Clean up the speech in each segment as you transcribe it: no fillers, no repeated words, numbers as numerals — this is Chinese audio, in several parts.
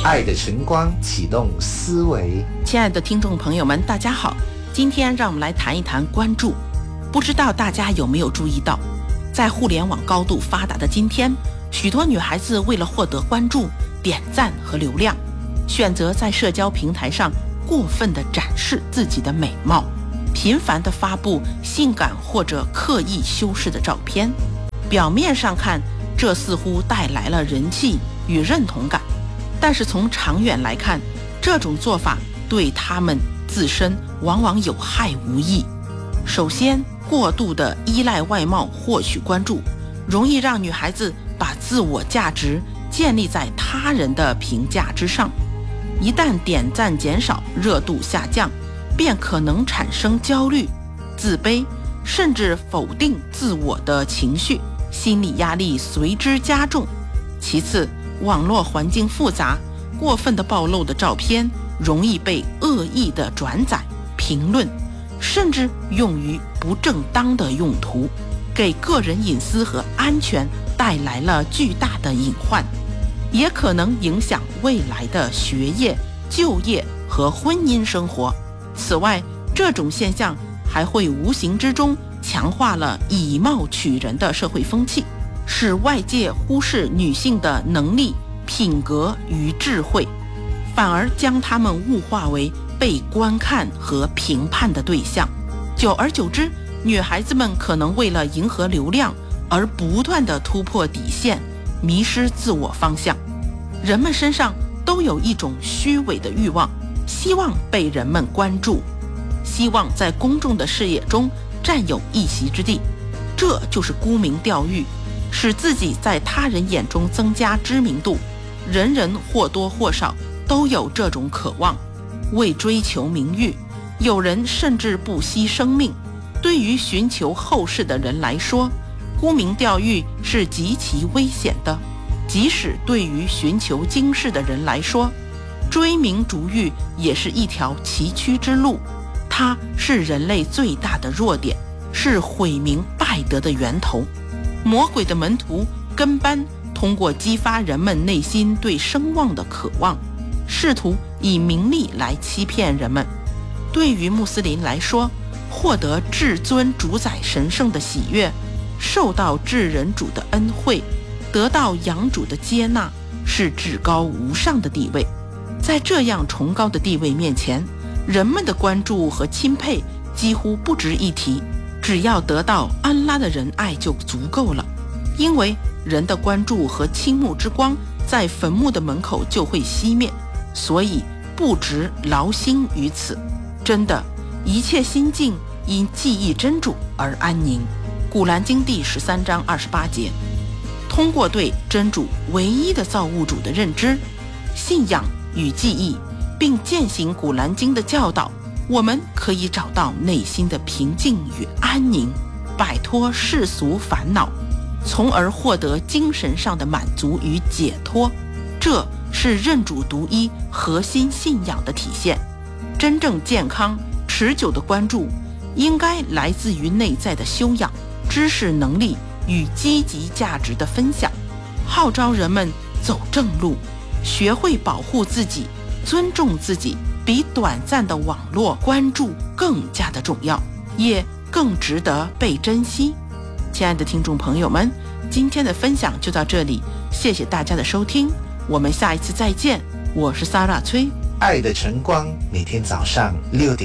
爱的晨光启动思维。 亲爱的听众朋友们，大家好，今天让我们来谈一谈关注。不知道大家有没有注意到，在互联网高度发达的今天，许多女孩子为了获得关注、点赞和流量，选择在社交平台上过分地展示自己的美貌，频繁地发布性感或者刻意修饰的照片。表面上看，这似乎带来了人气与认同感，但是从长远来看，这种做法对她们自身往往有害无益。首先，过度的依赖外貌获取关注，容易让女孩子把自我价值建立在他人的评价之上。一旦点赞减少，热度下降，便可能产生焦虑、自卑，甚至否定自我的情绪，心理压力随之加重。其次，网络环境复杂，过分的暴露的照片容易被恶意的转载、评论，甚至用于不正当的用途，给个人隐私和安全带来了巨大的隐患，也可能影响未来的学业、就业和婚姻生活。此外，这种现象还会无形之中强化了以貌取人的社会风气，使外界忽视女性的能力、品格与智慧，反而将她们物化为被观看和评判的对象。久而久之，女孩子们可能为了迎合流量而不断地突破底线，迷失自我方向。人们身上都有一种虚伪的欲望，希望被人们关注，希望在公众的视野中占有一席之地，这就是沽名钓誉，使自己在他人眼中增加知名度。人人或多或少都有这种渴望，为追求名誉，有人甚至不惜生命。对于寻求后世的人来说，沽名钓誉是极其危险的；即使对于寻求经世的人来说，追名逐誉也是一条崎岖之路。它是人类最大的弱点，是毁名败德的源头。魔鬼的门徒跟班通过激发人们内心对声望的渴望，试图以名利来欺骗人们。对于穆斯林来说，获得至尊主宰神圣的喜悦，受到至人主的恩惠，得到养主的接纳，是至高无上的地位。在这样崇高的地位面前，人们的关注和钦佩几乎不值一提，只要得到安拉的仁爱就足够了。因为人的关注和倾慕之光在坟墓的门口就会熄灭，所以不值劳心于此。真的，一切心境因记忆真主而安宁。古兰经第13章28节。通过对真主唯一的造物主的认知、信仰与记忆，并践行古兰经的教导，我们可以找到内心的平静与安宁，摆脱世俗烦恼，从而获得精神上的满足与解脱。这是认主独一核心信仰的体现。真正健康、持久的关注，应该来自于内在的修养、知识能力与积极价值的分享，号召人们走正路，学会保护自己，尊重自己，比短暂的网络关注更加的重要，也更值得被珍惜。亲爱的听众朋友们，今天的分享就到这里，谢谢大家的收听，我们下一次再见。我是萨拉崔。 爱的晨光每天早上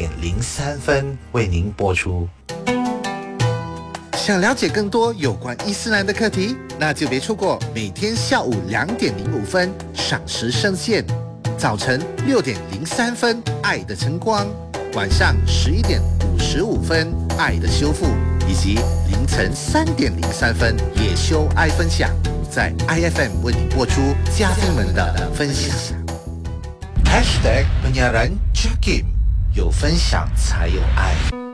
6:03为您播出。 想了解更多有关伊斯兰的课题，那就别错过每天下午2:05赏时圣线，早晨6:03爱的晨光，晚上11:55爱的修复，以及凌晨3:03夜修爱分享，在 IFM 为你播出嘉宾们的分享。 #penyiaran Jakim， 有分享才有爱。